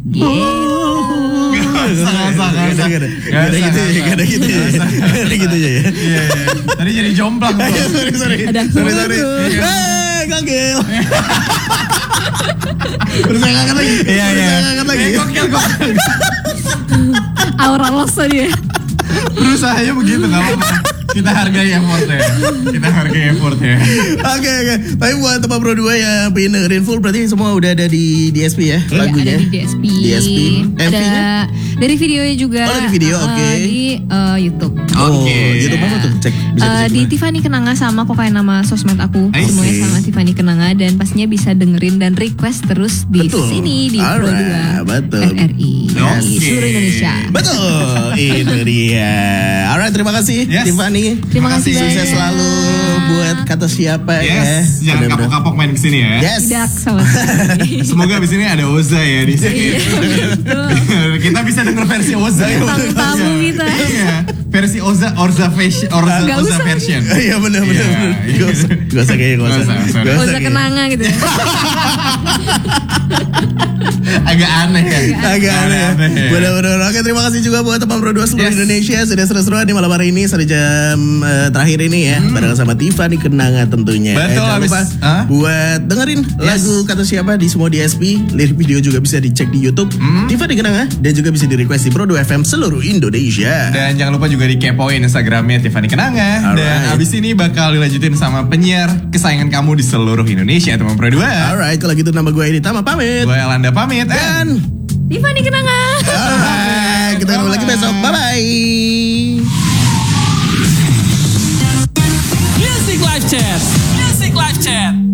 Gitu. Gak ada gitu ya. Tadi jadi jomplang tuh. Sorry. Gokil. Terus saya ngangkat lagi. Iya. Gokil. Aura loss tadi ya. Berusahanya begitu gak apa-apa. Kita hargai effortnya. Oke. Tapi buat teman Pro 2 yang pengen dengerin full berarti semua udah ada di DSP ya lagunya. Ada di DSP. MV-nya? Ada dari videonya juga. Oh, dari video, oke. Di YouTube. Oke. YouTube apa tuh? Bisa dicek Di mana? Tiffany Kenanga sama kok kayak nama sosmed aku. I Semuanya see. sama Tiffany Kenanga dan pastinya bisa dengerin dan request terus di Betul. sini di Pro 2 betul. RRI di Oke. seluruh Indonesia. Betul, itu dia. Alright, terima kasih Yes. Tiffany. Terima kasih Sukses banyak. selalu buat kata siapa ya. Yes, jangan Bener-bener. kapok-kapok main kesini ya. Yes. Tidak sama sekali. Semoga abis ini ada Oza ya di sini. Kita bisa denger versi Oza ya. Tamu kita. Iya, versi Orza Nggak usah. version. Iya benar. Iya. Gak usah kayaknya gak usah. Sorry. Gak usah Kenanga gitu ya. Agak aneh ya. Agak aneh ya. Bener-bener. Oke, terima kasih juga buat teman Pro 2 seluruh Yes. Indonesia sudah seru-seruan di malam hari ini sampai jam terakhir ini ya. Barengan sama Tiffany Kenanga tentunya. Betul, Jangan habis- lupa Hah? buat dengerin lagu kata siapa di semua DSP. Lirik video juga bisa dicek di YouTube Tiffany Kenanga dan juga bisa di request di Pro 2 FM seluruh Indonesia. Dan jangan lupa juga dikepoin Instagramnya Tiffany Kenanga. Dan Alright. abis ini bakal dilanjutin sama penyiar kesayangan kamu di seluruh Indonesia teman Pro 2. Alright, kalau gitu nama gue Editama pamit. Gue Elanda pamit. Dan Tiffany Kenanga. alright, kita ketemu lagi besok. Bye-bye. Music Live Chat.